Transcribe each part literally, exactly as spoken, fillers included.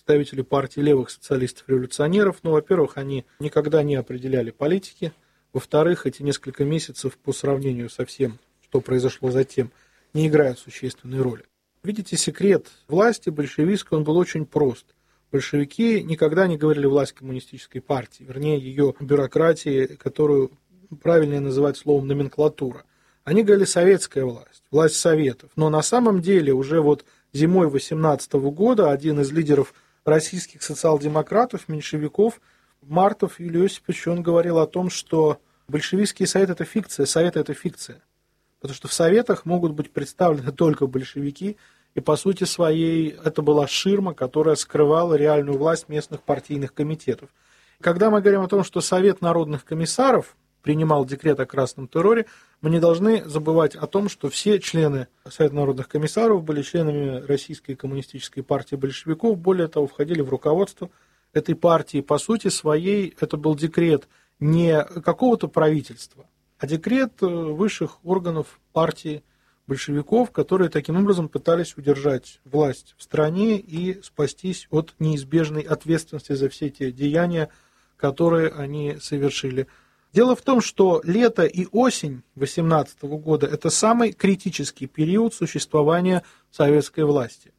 представители партии левых социалистов-революционеров. Ну, во-первых, они никогда не определяли политики. Во-вторых, эти несколько месяцев по сравнению со всем, что произошло затем, не играют существенной роли. Видите, секрет власти большевистской, он был очень прост. Большевики никогда не говорили власть коммунистической партии, вернее, ее бюрократии, которую правильнее называть словом номенклатура. Они говорили советская власть, власть советов. Но на самом деле уже вот зимой восемнадцатого года один из лидеров российских социал-демократов, меньшевиков, Мартов Юлий Осипович, он говорил о том, что большевистский совет – это фикция, советы – это фикция. Потому что в советах могут быть представлены только большевики, и по сути своей это была ширма, которая скрывала реальную власть местных партийных комитетов. Когда мы говорим о том, что Совет народных комиссаров принимал декрет о красном терроре, мы не должны забывать о том, что все члены Совета народных комиссаров были членами Российской коммунистической партии большевиков, более того, входили в руководство этой партии. По сути своей это был декрет не какого-то правительства, а декрет высших органов партии большевиков, которые таким образом пытались удержать власть в стране и спастись от неизбежной ответственности за все те деяния, которые они совершили. Дело в том, что лето и осень восемнадцатого года – это самый критический период существования советской власти.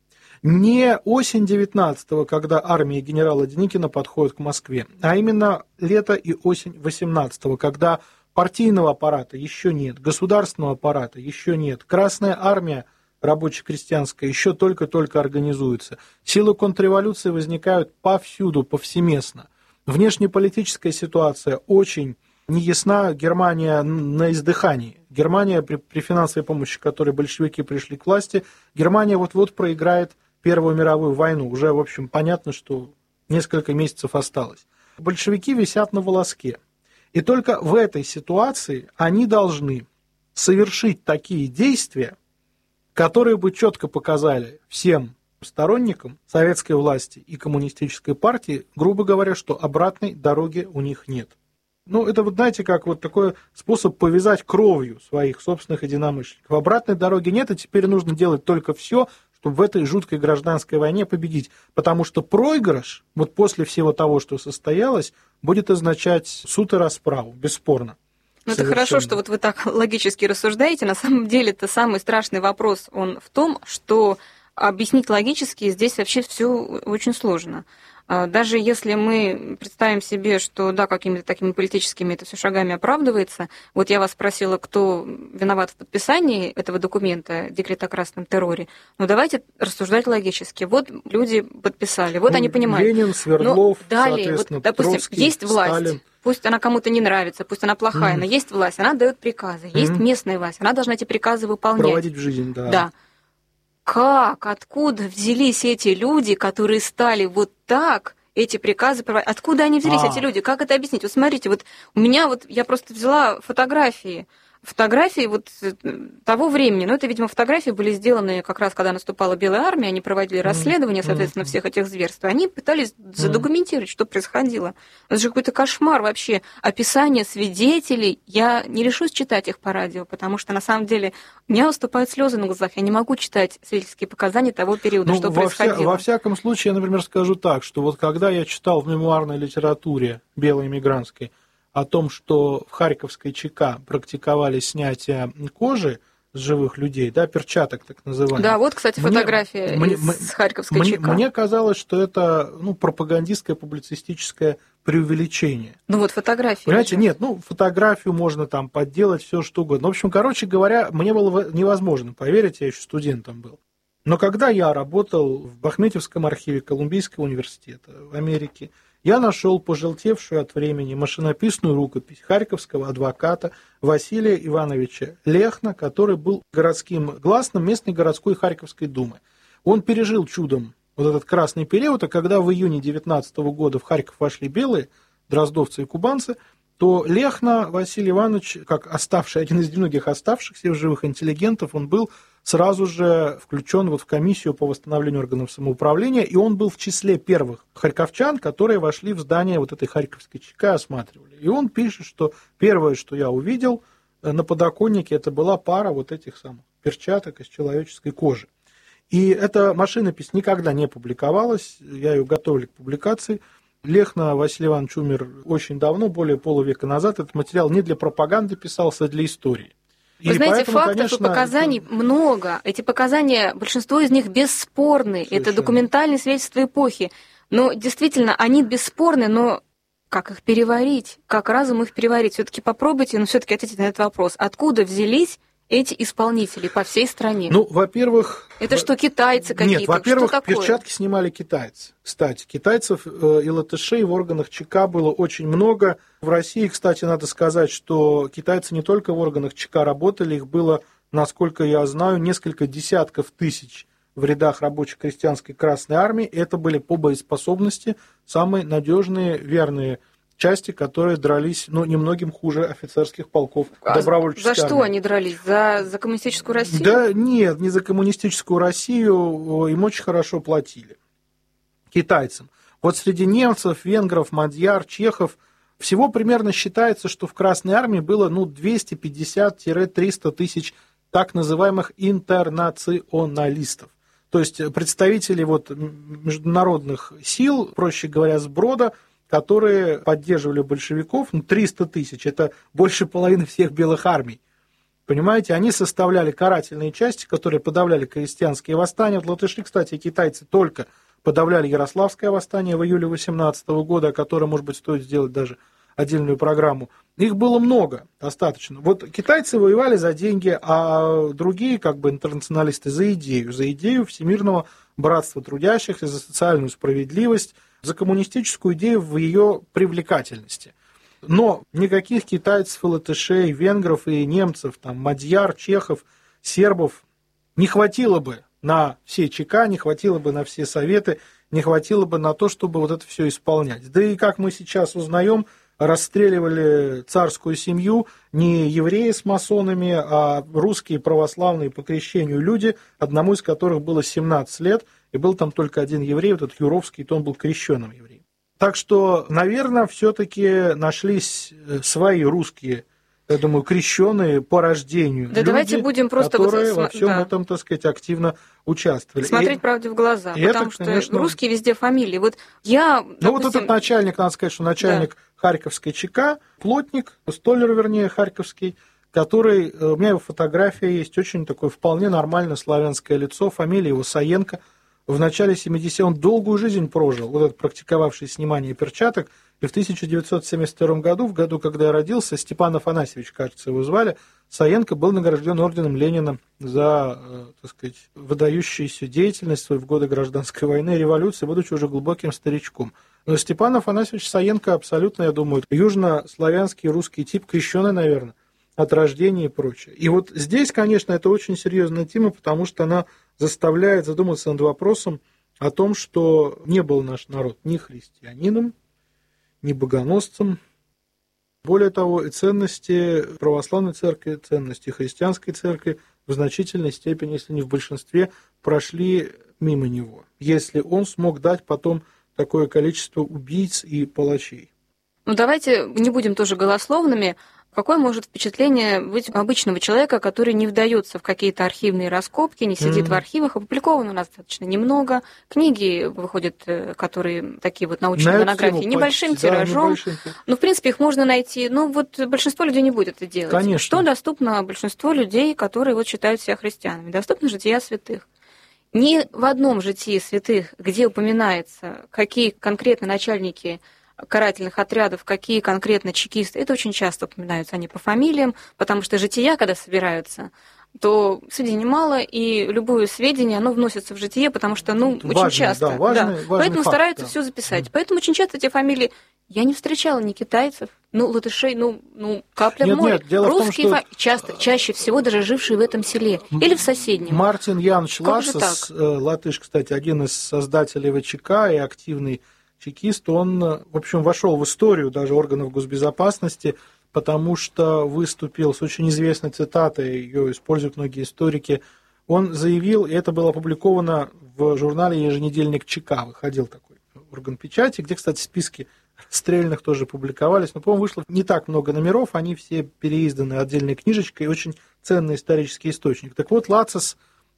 Не осень девятнадцатого, когда армия генерала Деникина подходит к Москве, а именно лето и осень восемнадцатого, когда партийного аппарата еще нет, государственного аппарата еще нет, Красная армия рабоче-крестьянская еще только-только организуется, силы контрреволюции возникают повсюду, повсеместно. Внешнеполитическая ситуация очень неясна, Германия на издыхании. Германия при, при финансовой помощи, которой большевики пришли к власти, Германия вот-вот проиграет Первую мировую войну. Уже, в общем, понятно, что несколько месяцев осталось. Большевики висят на волоске. И только в этой ситуации они должны совершить такие действия, которые бы четко показали всем сторонникам советской власти и коммунистической партии, грубо говоря, что обратной дороги у них нет. Ну, это, вот знаете, как вот такой способ повязать кровью своих собственных единомышленников. Обратной дороги нет, и теперь нужно делать только все, чтобы в этой жуткой гражданской войне победить. Потому что проигрыш, вот после всего того, что состоялось, будет означать суд и расправу, бесспорно. Ну, это хорошо, что вот вы так логически рассуждаете. На самом деле, это самый страшный вопрос, он в том, что объяснить логически здесь вообще все очень сложно. Даже если мы представим себе, что да, какими-то такими политическими это все шагами оправдывается, вот я вас спросила, кто виноват в подписании этого документа, декрета о красном терроре, ну давайте рассуждать логически. Вот люди подписали, вот ну, они понимают. Ленин, Свердлов, но далее, вот, допустим, Троцкий, есть власть, Сталин. Пусть она кому-то не нравится, пусть она плохая, mm. но есть власть, она дает приказы, mm. есть местная власть, она должна эти приказы выполнять. Проводить в жизнь, да. Да. Как, откуда взялись эти люди, которые стали вот так эти приказы проводить? Откуда они взялись, а. эти люди? Как это объяснить? Вот смотрите, вот у меня вот, я просто взяла фотографии, фотографии вот того времени, но это, видимо, фотографии были сделаны как раз, когда наступала Белая армия, они проводили расследование, соответственно, всех этих зверств, они пытались задокументировать, что происходило. Это же какой-то кошмар вообще. Описание свидетелей, я не решусь читать их по радио, потому что, на самом деле, у меня выступают слезы на глазах, я не могу читать свидетельские показания того периода, ну, что во происходило. Вся, во всяком случае, я, например, скажу так, что вот когда я читал в мемуарной литературе белой эмигрантской о том, что в Харьковской ЧК практиковали снятие кожи с живых людей, да, перчаток так называемых. Да, вот, кстати, фотография мне, из мне, Харьковской мне, ЧК. Мне казалось, что это ну, пропагандистское, публицистическое преувеличение. Ну вот фотографии. Понимаете, нет, ну фотографию можно там подделать, все что угодно. В общем, короче говоря, мне было невозможно поверить, я еще студентом был. Но когда я работал в Бахметьевском архиве Колумбийского университета в Америке, я нашел пожелтевшую от времени машинописную рукопись харьковского адвоката Василия Ивановича Лехна, который был городским гласным местной городской Харьковской думы. Он пережил чудом вот этот красный период, а когда в июне девятнадцатого года в Харьков вошли белые, дроздовцы и кубанцы, то Лехна Василий Иванович, как оставший, один из немногих оставшихся живых интеллигентов, он был сразу же включен вот в комиссию по восстановлению органов самоуправления, и он был в числе первых харьковчан, которые вошли в здание вот этой Харьковской ЧК, осматривали. И он пишет, что первое, что я увидел на подоконнике, это была пара вот этих самых перчаток из человеческой кожи. И эта машинопись никогда не публиковалась, я ее готовлю к публикации. Лехна Василий Иванович умер очень давно, более полувека назад. Этот материал не для пропаганды писался, а для истории. Вы и знаете, поэтому, фактов конечно, и показаний это... много. Эти показания, большинство из них бесспорны. Совершенно. Это документальные свидетельства эпохи. Но действительно, они бесспорны, но как их переварить? Как разум их переварить? Все-таки попробуйте, но все-таки ответьте на этот вопрос. Откуда взялись эти исполнители по всей стране? Ну, во-первых... Это что, китайцы какие-то? Нет, во-первых, что такое? Перчатки снимали китайцы. Кстати, китайцев и латышей в органах ЧК было очень много. В России, кстати, надо сказать, что китайцы не только в органах ЧК работали, их было, насколько я знаю, несколько десятков тысяч в рядах рабочей крестьянской Красной Армии. Это были по боеспособности самые надежные, верные части, которые дрались, ну, немногим хуже офицерских полков а добровольческой За что армии. они дрались? За, за коммунистическую Россию? Да нет, не за коммунистическую Россию, им очень хорошо платили, китайцам. Вот среди немцев, венгров, мадьяр, чехов всего примерно считается, что в Красной Армии было ну, двести пятьдесят - триста тысяч так называемых интернационалистов. То есть представители вот международных сил, проще говоря, сброда, которые поддерживали большевиков, ну, триста тысяч, это больше половины всех белых армий. Понимаете, они составляли карательные части, которые подавляли крестьянские восстания. Вот латыши, кстати, и китайцы только подавляли Ярославское восстание в июле восемнадцатого года, о котором, может быть, стоит сделать даже отдельную программу. Их было много, достаточно. Вот китайцы воевали за деньги, а другие, как бы, интернационалисты за идею, за идею всемирного братства трудящихся, за социальную справедливость, за коммунистическую идею в ее привлекательности. Но никаких китайцев, и латышей, венгров и немцев, там, мадьяр, чехов, сербов не хватило бы на все ЧК, не хватило бы на все советы, не хватило бы на то, чтобы вот это все исполнять. Да и, как мы сейчас узнаем, расстреливали царскую семью не евреи с масонами, а русские православные по крещению люди, одному из которых было семнадцать лет, и был там только один еврей, вот этот Юровский, то он был крещенным евреем. Так что, наверное, все-таки нашлись свои русские, я думаю, крещенные по рождению. Да, люди, давайте будем просто которые вот, во всем да. этом, так сказать, активно участвовали. Смотреть и, правде в глаза, и потому это, что конечно, русские везде фамилии. Вот я, ну, допустим... вот этот начальник, надо сказать, что начальник да. Харьковской ЧК, плотник, столер, вернее, харьковский, который, у меня его фотография есть, очень такое вполне нормальное славянское лицо, фамилия его Саенко. В начале семидесятых он долгую жизнь прожил, вот этот практиковавший снимание перчаток, и в тысяча девятьсот семьдесят втором году, в году, когда я родился, Степан Афанасьевич, кажется, его звали, Саенко был награжден орденом Ленина за, так сказать, выдающуюся деятельность в годы гражданской войны и революции, будучи уже глубоким старичком. Но Степан Афанасьевич Саенко абсолютно, я думаю, южнославянский русский тип, крещеный, наверное, от рождения и прочее. И вот здесь, конечно, это очень серьезная тема, потому что она заставляет задуматься над вопросом о том, что не был наш народ ни христианином, ни богоносцем. Более того, и ценности православной церкви, ценности христианской церкви в значительной степени, если не в большинстве, прошли мимо него, если он смог дать потом такое количество убийц и палачей. Ну, давайте не будем тоже голословными. Какое может впечатление быть у обычного человека, который не вдается в какие-то архивные раскопки, не сидит mm-hmm. в архивах? Опубликовано у нас достаточно немного. Книги выходят, которые такие вот научные на монографии, небольшим почти, тиражом. Да, небольшим. Ну, в принципе, их можно найти. Но вот большинство людей не будет это делать. Конечно. Что доступно большинству людей, которые вот считают себя христианами? Доступно жития святых. Ни в одном житии святых, где упоминается, какие конкретно начальники карательных отрядов, какие конкретно чекисты, это очень часто упоминаются они по фамилиям, потому что жития, когда собираются, то сведений мало, и любое сведение, оно вносится в житие, потому что, ну, очень важный, часто. Да, важный, да. важный Поэтому факт, стараются да. все записать. Mm. Поэтому очень часто эти фамилии... Я не встречала ни китайцев, ну, латышей, ну, ну капля нет, в море. Нет, дело Русские в том, что... фа... часто, чаще всего даже жившие в этом селе или в соседнем. Мартин Янович Лассос, латыш, кстати, один из создателей ВЧК и активный чекист, он, в общем, вошел в историю даже органов госбезопасности, потому что выступил с очень известной цитатой, ее используют многие историки. Он заявил, и это было опубликовано в журнале «Еженедельник ЧК», выходил такой орган печати, где, кстати, списки расстрелянных тоже публиковались, но, по-моему, вышло не так много номеров, они все переизданы отдельной книжечкой, очень ценный исторический источник. Так вот, Лассос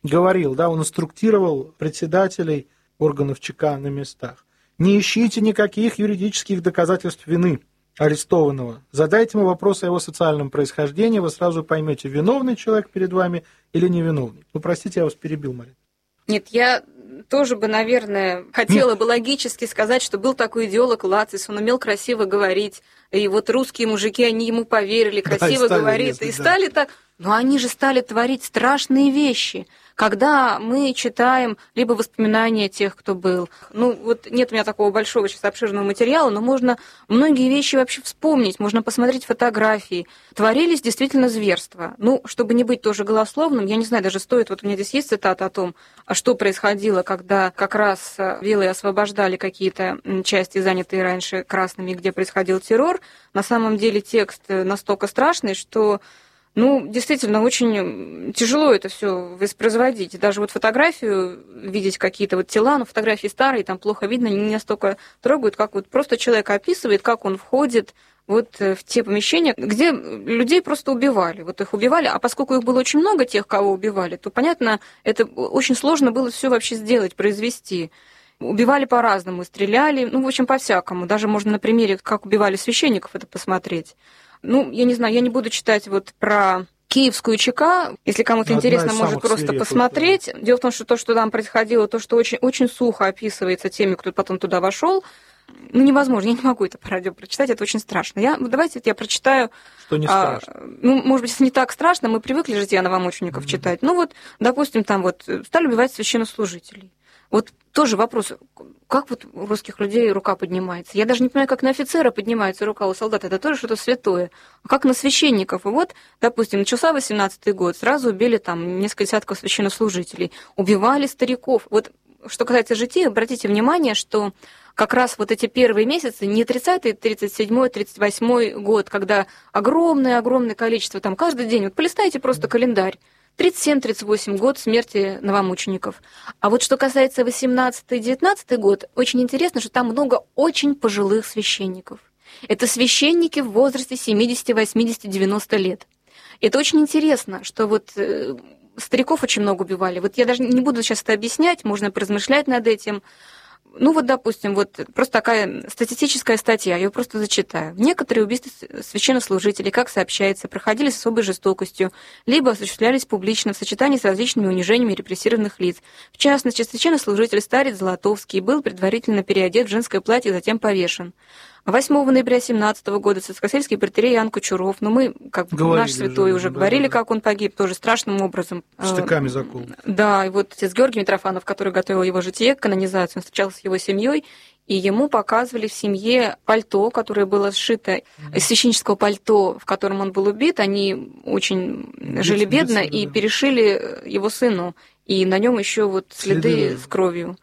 говорил, да, он инструктировал председателей органов ЧК на местах. Не ищите никаких юридических доказательств вины арестованного. Задайте ему вопрос о его социальном происхождении, вы сразу поймете, виновный человек перед вами или невиновный. Ну, простите, я вас перебил, Марина. Нет, я тоже бы, наверное, хотела Нет. бы логически сказать, что был такой идеолог Лацис, он умел красиво говорить, и вот русские мужики, они ему поверили, красиво да, говорит, и да. стали так... Но они же стали творить страшные вещи, когда мы читаем либо воспоминания тех, кто был. Ну, вот нет у меня такого большого сейчас обширного материала, но можно многие вещи вообще вспомнить, можно посмотреть фотографии. Творились действительно зверства. Ну, чтобы не быть тоже голословным, я не знаю, даже стоит, вот у меня здесь есть цитата о том, что происходило, когда как раз белые освобождали какие-то части, занятые раньше красными, где происходил террор. На самом деле текст настолько страшный, что... Ну, действительно, очень тяжело это все воспроизводить. Даже вот фотографию, видеть какие-то вот тела, но фотографии старые, там плохо видно, не настолько трогают, как вот просто человек описывает, как он входит вот в те помещения, где людей просто убивали. Вот их убивали, а поскольку их было очень много, тех, кого убивали, то, понятно, это очень сложно было все вообще сделать, произвести. Убивали по-разному, стреляли, ну, в общем, по-всякому. Даже можно на примере, как убивали священников, это посмотреть. Ну, я не знаю, я не буду читать вот про киевскую ЧК. Если кому-то интересно, может просто посмотреть. Дело в том, что то, что там происходило, то, что очень, очень сухо описывается теми, кто потом туда вошел, ну, невозможно. Я не могу это по радио прочитать, это очень страшно. Я, давайте я прочитаю... Что не страшно? А, ну, может быть, это не так страшно, мы привыкли жития новомучеников mm-hmm. читать. Ну, вот, допустим, там вот стали убивать священнослужителей. Вот тоже вопрос, как вот у русских людей рука поднимается? Я даже не понимаю, как на офицера поднимается рука у солдата, это тоже что-то святое. А как на священников? И вот, допустим, начался восемнадцатый год, сразу убили там несколько десятков священнослужителей, убивали стариков. Вот что касается жития, обратите внимание, что как раз вот эти первые месяцы, не тридцатый, тридцать седьмой, тридцать восьмой год, когда огромное-огромное количество, там каждый день, вот полистайте просто календарь, тридцать семь тридцать восемь год смерти новомучеников. А вот что касается восемнадцатый девятнадцатый год, очень интересно, что там много очень пожилых священников. Это священники в возрасте семьдесят, восемьдесят, девяносто лет. Это очень интересно, что вот э, стариков очень много убивали. Вот я даже не буду сейчас это объяснять, можно поразмышлять над этим. Ну вот, допустим, вот просто такая статистическая статья, я ее просто зачитаю. Некоторые убийства священнослужителей, как сообщается, проходили с особой жестокостью, либо осуществлялись публично в сочетании с различными унижениями репрессированных лиц. В частности, священнослужитель старец Золотовский был предварительно переодет в женское платье и затем повешен. восьмого ноября семнадцатого года царскосельский протоиерей Иоанн Кучуров, ну мы, как бы, наш святой, уже, уже говорили, да, как он погиб, тоже страшным образом. Штыками заколот. Да, и вот отец Георгий Митрофанов, который готовил его житие, канонизацию, он встречался с его семьей, и ему показывали в семье пальто, которое было сшито mm-hmm. из священнического пальто, в котором он был убит. Они очень без, жили бедно без, и да. перешили его сыну, и на нем еще вот следы, следы с кровью.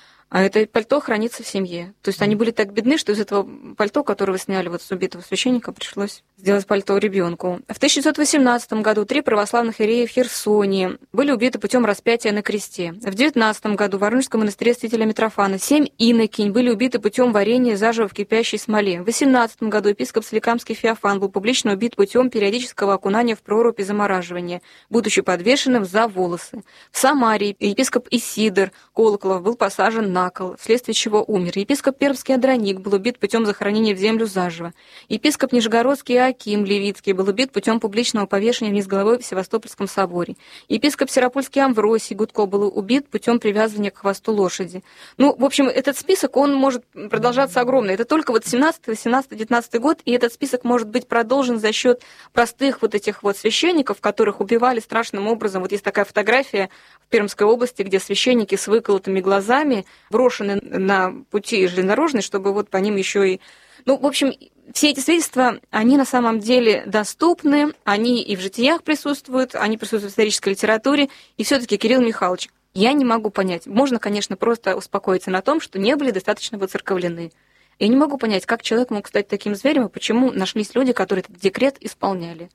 А это пальто хранится в семье. То есть они были так бедны, что из этого пальто, которое вы сняли вот с убитого священника, пришлось сделать пальто ребенку. В тысяча девятьсот восемнадцатом году три православных иерея в Херсоне были убиты путем распятия на кресте. В девятнадцатом году в Воронежском монастыре святителя Митрофана семь инокинь были убиты путем варения заживо в кипящей смоле. В восемнадцатом году епископ Соликамский Феофан был публично убит путем периодического окунания в прорубь и замораживания, будучи подвешенным за волосы. В Самаре епископ Исидор Колоколов был посажен на кол, вследствие чего умер. Епископ Пермский Адроник был убит путем захоронения в землю заживо. Епископ Нижегородский Иоаким Левицкий был убит путем публичного повешения вниз головой в Севастопольском соборе. Епископ Сиропольский Амвросий Гудко был убит путем привязывания к хвосту лошади. Ну, в общем, этот список, он может продолжаться огромно. Это только вот семнадцатый, восемнадцатый, девятнадцатый год, и этот список может быть продолжен за счет простых вот этих вот священников, которых убивали страшным образом. Вот есть такая фотография в Пермской области, где священники с выколотыми глазами брошены на пути железнодорожный, чтобы вот по ним еще и... Ну, в общем, все эти свидетельства, они на самом деле доступны, они и в житиях присутствуют, они присутствуют в исторической литературе, и все-таки, Кирилл Михайлович, я не могу понять. Можно, конечно, просто успокоиться на том, что не были достаточно воцерковлены. Я не могу понять, как человек мог стать таким зверем, и почему нашлись люди, которые этот декрет исполняли.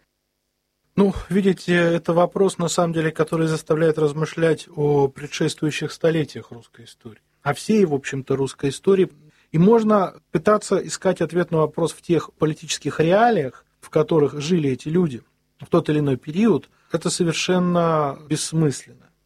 Ну, видите, это вопрос, на самом деле, который заставляет размышлять о предшествующих столетиях русской истории, о всей, в общем-то, русской истории. И можно пытаться искать ответ на вопрос в тех политических реалиях, в которых жили эти люди в тот или иной период. Это совершенно бессмысленно.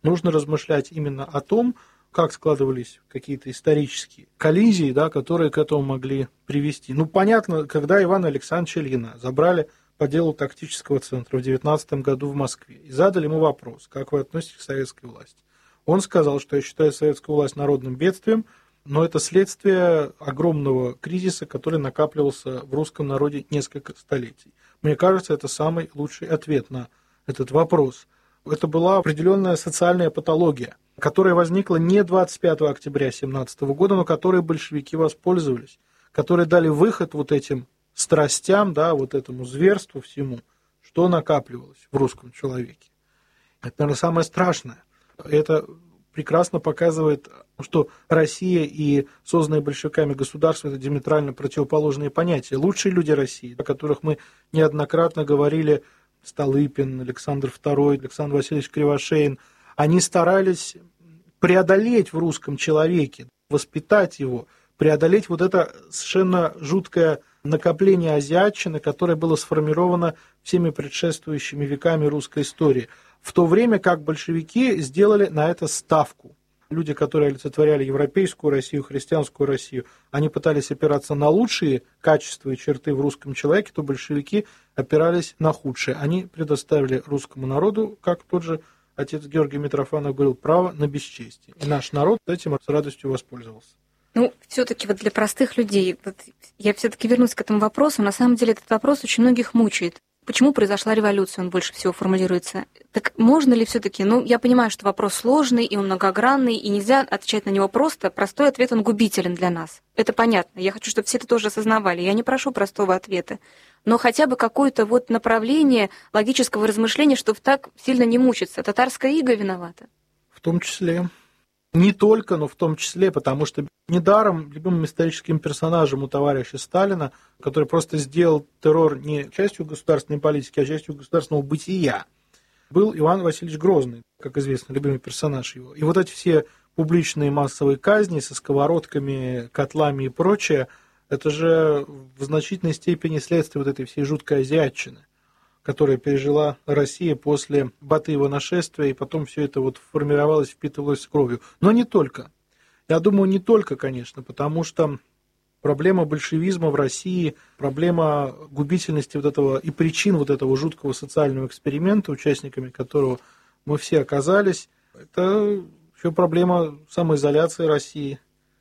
нужно размышлять именно о том, как складывались какие-то исторические коллизии, да, которые к этому могли привести. Ну, понятно, когда Ивана Александровича Ильина забрали по делу тактического центра в девятнадцатом году в Москве и задали ему вопрос, как вы относитесь к советской власти. Он сказал, что я считаю советскую власть народным бедствием, но это следствие огромного кризиса, который накапливался в русском народе несколько столетий. Мне кажется, это самый лучший ответ на этот вопрос. Это была определенная социальная патология, которая возникла не двадцать пятого октября тысяча девятьсот семнадцатого года, но которой большевики воспользовались, которые дали выход вот этим страстям, да, вот этому зверству всему, что накапливалось в русском человеке. Это, наверное, самое страшное. Это прекрасно показывает, что Россия и созданное большевиками государство – это диаметрально противоположные понятия. Лучшие люди России, о которых мы неоднократно говорили, Столыпин, Александр второй, Александр Васильевич Кривошеин, они старались преодолеть в русском человеке, воспитать его, преодолеть вот это совершенно жуткое накопление азиатчины, которое было сформировано всеми предшествующими веками русской истории. В то время как большевики сделали на это ставку. Люди, которые олицетворяли европейскую Россию, христианскую Россию, они пытались опираться на лучшие качества и черты в русском человеке, то большевики опирались на худшие. Они предоставили русскому народу, как тот же отец Георгий Митрофанов говорил, право на бесчестие. И наш народ этим с радостью воспользовался. Ну, все-таки вот для простых людей, вот я все-таки вернусь к этому вопросу. На самом деле этот вопрос очень многих мучает. Почему произошла революция, он больше всего формулируется. Так можно ли все-таки, ну, я понимаю, что вопрос сложный, и он многогранный, и нельзя отвечать на него просто. Простой ответ, он губителен для нас. Это понятно. Я хочу, чтобы все это тоже осознавали. Я не прошу простого ответа. Но хотя бы какое-то вот направление логического размышления, чтобы так сильно не мучиться. Татарская ига виновата? В том числе. Не только, но в том числе, потому что недаром любимым историческим персонажем у товарища Сталина, который просто сделал террор не частью государственной политики, а частью государственного бытия, был Иван Васильевич Грозный, как известно, любимый персонаж его. И вот эти все публичные массовые казни со сковородками, котлами и прочее, это же в значительной степени следствие вот этой всей жуткой азиатчины, которая пережила Россия после Батыева нашествия, и потом все это вот формировалось, впитывалось кровью. Но не только. Я думаю, не только, конечно, потому что проблема большевизма в России, проблема губительности вот этого и причин вот этого жуткого социального эксперимента, участниками которого мы все оказались, это еще проблема самоизоляции России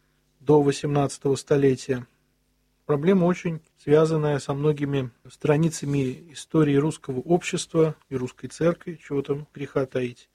до восемнадцатого столетия. Проблема очень связанная со многими страницами истории русского общества и русской церкви, чего там греха таить.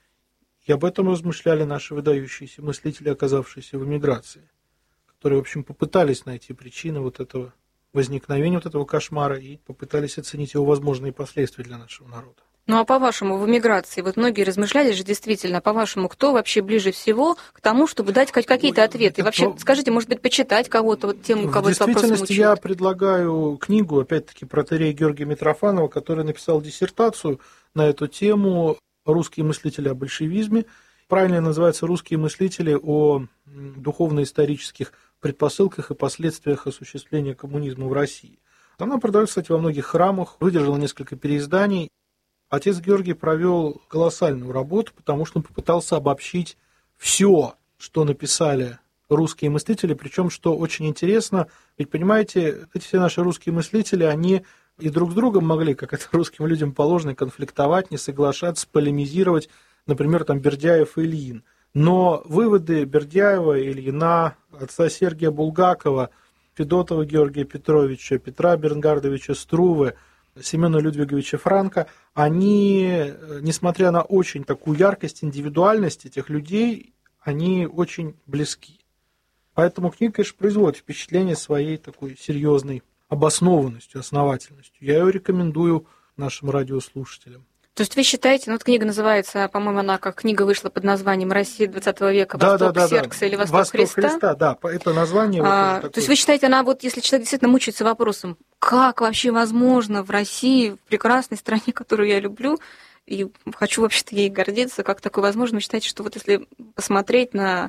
И об этом размышляли наши выдающиеся мыслители, оказавшиеся в эмиграции, которые, в общем, попытались найти причины вот этого возникновения вот этого кошмара и попытались оценить его возможные последствия для нашего народа. Ну а по-вашему, в эмиграции, вот многие размышляли же действительно, по-вашему, кто вообще ближе всего к тому, чтобы дать хоть какие-то ответы? И вообще, но... скажите, может быть, почитать кого-то, вот тем, у кого этот вопрос мучает? В действительности я предлагаю книгу, опять-таки, протоиерея Георгия Митрофанова, который написал диссертацию на эту тему «Русские мыслители о большевизме». Правильно называется «Русские мыслители о духовно-исторических предпосылках и последствиях осуществления коммунизма в России». Она продается, кстати, во многих храмах, выдержала несколько переизданий. Отец Георгий провел колоссальную работу, потому что он попытался обобщить все, что написали русские мыслители, причем, что очень интересно, ведь, понимаете, эти все наши русские мыслители, они и друг с другом могли, как это русским людям положено, конфликтовать, не соглашаться, полемизировать, например, там Бердяев и Ильин. Но выводы Бердяева, Ильина, отца Сергия Булгакова, Федотова Георгия Петровича, Петра Бернгардовича Струве, Семена Людвиговича Франка, они, несмотря на очень такую яркость, индивидуальность этих людей, они очень близки. Поэтому книга, конечно, производит впечатление своей такой серьезной обоснованностью, основательностью. Я ее рекомендую нашим радиослушателям. То есть вы считаете, ну, вот книга называется, по-моему, она как книга вышла под названием «Россия двадцатого века. Восток да, да, да, Ксеркса да. или Восток, Восток Христа». Христа, да, это название. А, вот такое. То есть вы считаете, она вот, если человек действительно мучается вопросом, как вообще возможно в России, в прекрасной стране, которую я люблю, и хочу вообще-то ей гордиться, как такое возможно, вы считаете, что вот если посмотреть на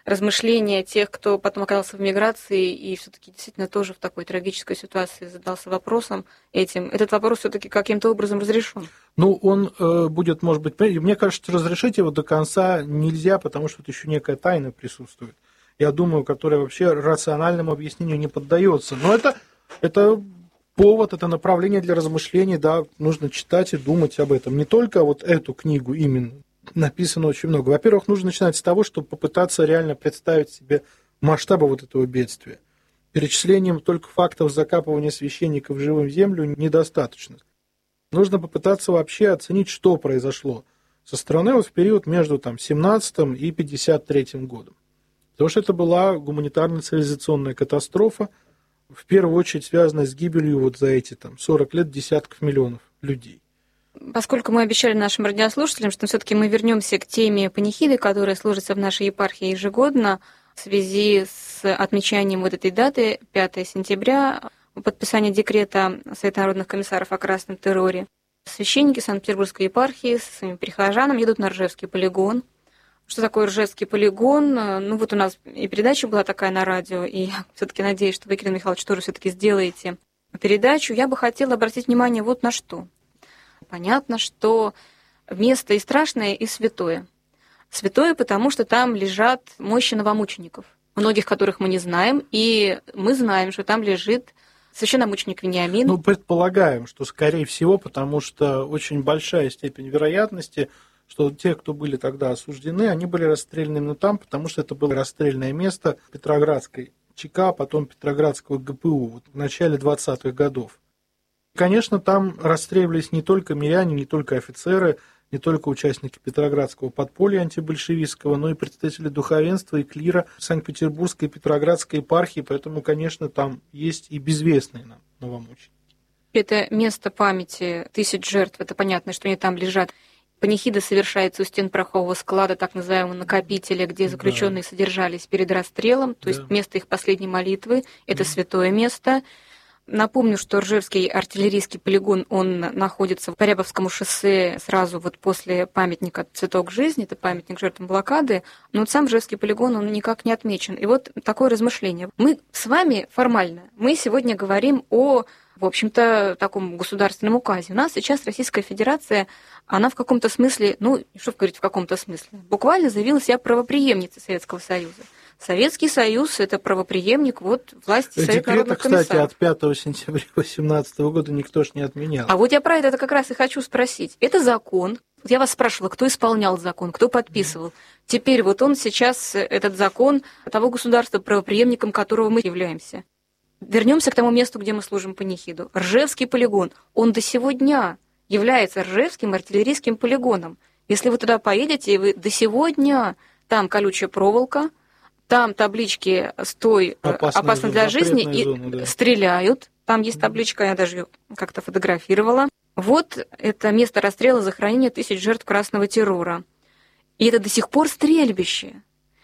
размышления тех, кто потом оказался в миграции и все-таки действительно тоже в такой трагической ситуации задался вопросом этим. Этот вопрос все-таки каким-то образом разрешен. Ну, он э, будет, может быть, мне кажется, разрешить его до конца нельзя, потому что тут еще некая тайна присутствует. Я думаю, которая вообще рациональному объяснению не поддается. Но это, это повод, это направление для размышлений, да, нужно читать и думать об этом. Не только вот эту книгу именно. Написано очень много. Во-первых, нужно начинать с того, чтобы попытаться реально представить себе масштабы вот этого бедствия. Перечислением только фактов закапывания священников живым в землю недостаточно. Нужно попытаться вообще оценить, что произошло со стороны вот в период между там, семнадцатым и пятьдесят третьим годом. Потому что это была гуманитарно-цивилизационная катастрофа, в первую очередь связанная с гибелью вот за эти там, сорок лет десятков миллионов людей. Поскольку мы обещали нашим радиослушателям, что все-таки мы вернемся к теме панихиды, которая служится в нашей епархии ежегодно в связи с отмечанием вот этой даты, пятого сентября, подписания декрета Совета народных комиссаров о красном терроре, священники Санкт-Петербургской епархии со своими прихожанами едут на Ржевский полигон. Что такое Ржевский полигон? Ну вот у нас и передача была такая на радио, и я все-таки надеюсь, что вы, Кирилл Михайлович, тоже все-таки сделаете передачу. Я бы хотела обратить внимание вот на что. Понятно, что место и страшное, и святое. Святое, потому что там лежат мощи новомучеников, многих которых мы не знаем, и мы знаем, что там лежит священномученик Вениамин. Ну, предполагаем, что скорее всего, потому что очень большая степень вероятности, что те, кто были тогда осуждены, они были расстреляны именно там, потому что это было расстрельное место Петроградской ЧК, а потом Петроградского ГПУ вот, в начале двадцатых годов. Конечно, там расстреливались не только миряне, не только офицеры, не только участники Петроградского подполья антибольшевистского, но и представители духовенства и клира Санкт-Петербургской и Петроградской епархии, поэтому, конечно, там есть и безвестные нам новомученики. Это место памяти тысяч жертв, это понятно, что они там лежат. Панихида совершается у стен порохового склада, так называемого накопителя, где заключенные да. содержались перед расстрелом, то да. есть место их последней молитвы, это да. святое место. Напомню, что Ржевский артиллерийский полигон, он находится по Рябовскому шоссе сразу вот после памятника «Цветок жизни», это памятник жертвам блокады, но вот сам Ржевский полигон, он никак не отмечен. И вот такое размышление. Мы с вами формально, мы сегодня говорим о, в общем-то, таком государственном указе. У нас сейчас Российская Федерация, она в каком-то смысле, ну, что говорить в каком-то смысле, буквально заявила себя правопреемницей Советского Союза. Советский Союз – это правопреемник вот власти Совета народных комиссаров. Кстати, от пятого сентября две тысячи восемнадцатого года никто ж не отменял. А вот я про это как раз и хочу спросить. Это закон. Я вас спрашивала, кто исполнял закон, кто подписывал. Теперь вот он сейчас, этот закон того государства, правопреемником которого мы являемся. Вернемся к тому месту, где мы служим панихиду. Ржевский полигон. Он до сего дня является Ржевским артиллерийским полигоном. Если вы туда поедете, и вы до сего дня, там колючая проволока, там таблички «Стой, опасно, опасно для жизни», и зона, да. стреляют. Там есть табличка, я даже ее как-то фотографировала. Вот это место расстрела, захоронения тысяч жертв красного террора. И это до сих пор стрельбище.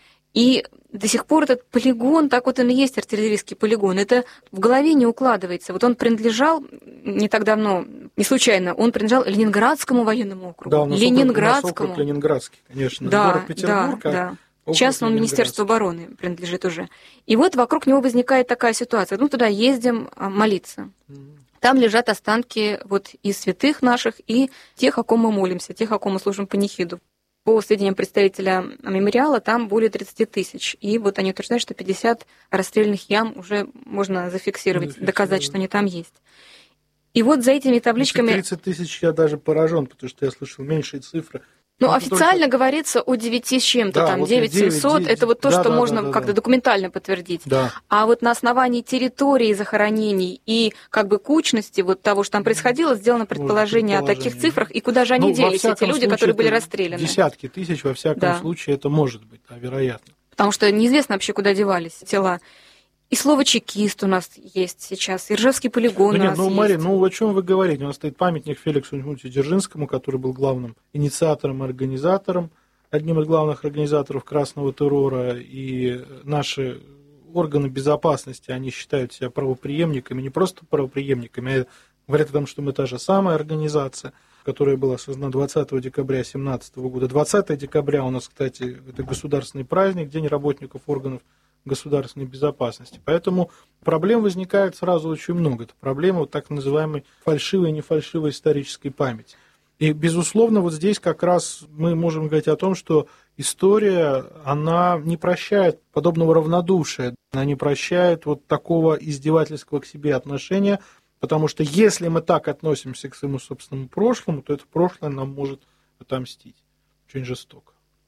И до сих пор этот полигон, так вот он и есть, артиллерийский полигон, это в голове не укладывается. Вот он принадлежал не так давно, не случайно, он принадлежал Ленинградскому военному округу. Да, у нас Ленинградскому. Округ, у нас округ Ленинградский, конечно. Да, город Петербург, да, а да. Сейчас он Министерству обороны принадлежит уже. И вот вокруг него возникает такая ситуация. Мы туда ездим молиться. Там лежат останки вот и святых наших, и тех, о ком мы молимся, тех, о ком мы служим панихиду. По сведениям представителя мемориала, там более тридцать тысяч. И вот они утверждают, что пятьдесят расстрельных ям уже можно зафиксировать, зафиксировать, доказать, что они там есть. И вот за этими табличками... тридцать тысяч я даже поражен, потому что я слышал меньшие цифры. Ну, официально только... говорится о девяти с чем-то, да, там, вот девять тысяч семьсот, это вот то, да, что да, можно да, да, как-то да. документально подтвердить. Да. А вот на основании территории захоронений и как бы кучности вот того, что там происходило, сделано предположение, предположение. о таких цифрах, и куда же они ну, делись, эти люди, которые были расстреляны. Десятки тысяч, во всяком да. случае, это может быть, да, вероятно. Потому что неизвестно вообще, куда девались тела. И слово «чекист» у нас есть сейчас, и Ржевский полигон да у нет, нас ну, есть. Мария, ну о чем вы говорите? У нас стоит памятник Феликсу Дзержинскому, который был главным инициатором и организатором, одним из главных организаторов красного террора, и наши органы безопасности, они считают себя правопреемниками, не просто правопреемниками, а говорят о том, что мы та же самая организация. которая была создана двадцатого декабря две тысячи семнадцатого года. двадцатого декабря у нас, кстати, это государственный праздник, День работников органов государственной безопасности. Поэтому проблем возникает сразу очень много. Это проблема вот так называемой фальшивой и нефальшивой исторической памяти. И, безусловно, вот здесь как раз мы можем говорить о том, что история, она не прощает подобного равнодушия, она не прощает вот такого издевательского к себе отношения, потому что если мы так относимся к своему собственному прошлому, то это прошлое нам может отомстить очень жестоко.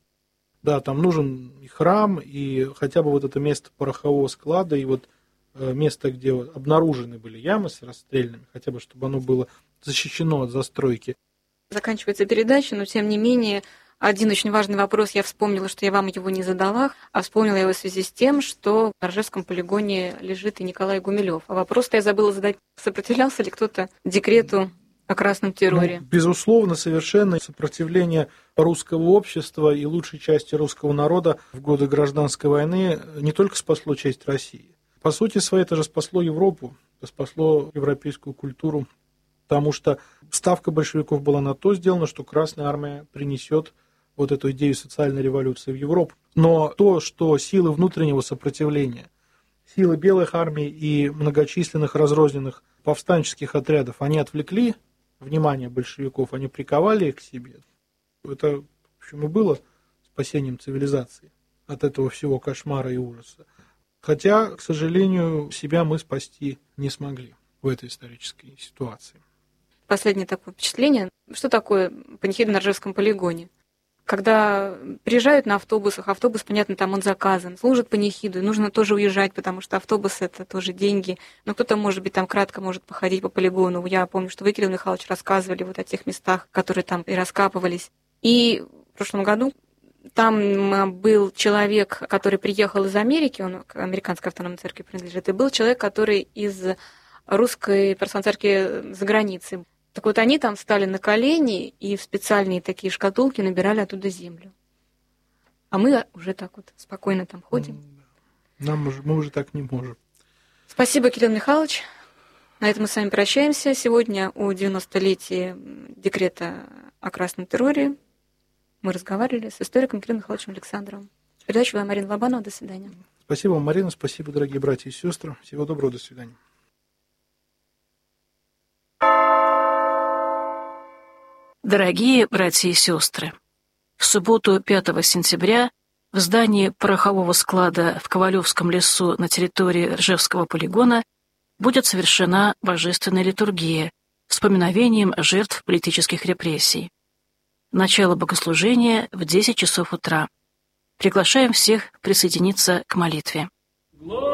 Да, там нужен и храм, и хотя бы вот это место порохового склада, и вот место, где обнаружены были ямы с расстрельными, хотя бы чтобы оно было защищено от застройки. Заканчивается передача, но тем не менее один очень важный вопрос, я вспомнила, что я вам его не задала, а вспомнила его в связи с тем, что на Ржевском полигоне лежит и Николай Гумилев. А вопрос-то я забыла задать, сопротивлялся ли кто-то декрету о красном терроре? Ну, безусловно, совершенно сопротивление русского общества и лучшей части русского народа в годы гражданской войны не только спасло честь России. По сути своей, это же спасло Европу, это спасло европейскую культуру, потому что ставка большевиков была на то сделана, что Красная Армия принесет вот эту идею социальной революции в Европу. Но то, что силы внутреннего сопротивления, силы белых армий и многочисленных разрозненных повстанческих отрядов, они отвлекли внимание большевиков, они приковали их к себе. Это, в общем, и было спасением цивилизации от этого всего кошмара и ужаса. Хотя, к сожалению, себя мы спасти не смогли в этой исторической ситуации. Последнее такое впечатление. Что такое панихида на Ржевском полигоне? Когда приезжают на автобусах, автобус, понятно, там он заказан, служат панихиду, и нужно тоже уезжать, потому что автобус – это тоже деньги. Но кто-то, может быть, там кратко может походить по полигону. Я помню, что вы, Кирилл Михайлович, рассказывали вот о тех местах, которые там и раскапывались. И в прошлом году там был человек, который приехал из Америки, он к американской автономной церкви принадлежит, и был человек, который из русской православной церкви за границей. Так вот, они там встали на колени и в специальные такие шкатулки набирали оттуда землю. А мы уже так вот спокойно там ходим. Нам уже, мы уже так не можем. Спасибо, Кирилл Михайлович. На этом мы с вами прощаемся. Сегодня о девяностолетии декрета о красном терроре мы разговаривали с историком Кириллом Михайловичем Александровым. Передачу вела Марина Лобанова. До свидания. Спасибо вам, Марина. Спасибо, дорогие братья и сестры. Всего доброго. До свидания. Дорогие братья и сестры, в субботу пятого сентября в здании порохового склада в Ковалевском лесу на территории Ржевского полигона будет совершена божественная литургия с поминовением жертв политических репрессий. Начало богослужения в десять часов утра. Приглашаем всех присоединиться к молитве.